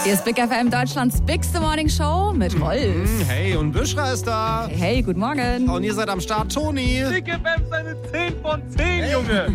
Hier ist Big FM, Deutschlands bigste Morning Show mit Wolf. Hey, und Büschra ist da. Hey, guten Morgen. Und ihr seid am Start, Toni. Big FM seine 10 von 10, Junge.